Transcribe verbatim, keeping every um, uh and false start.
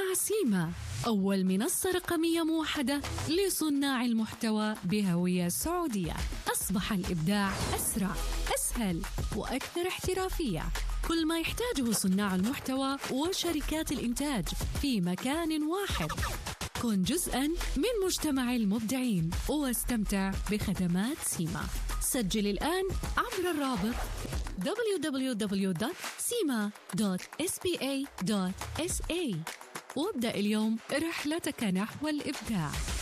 مع سيما، أول منصة رقمية موحدة لصناع المحتوى بهوية سعودية. أصبح الإبداع أسرع، أسهل وأكثر احترافية. كل ما يحتاجه صناع المحتوى وشركات الإنتاج في مكان واحد. كن جزءاً من مجتمع المبدعين واستمتع بخدمات سيما. سجل الآن عبر الرابط دبليو دبليو دبليو دوت سيما دوت إس بي إيه دوت إس إيه وابدأ اليوم رحلتك نحو الإبداع.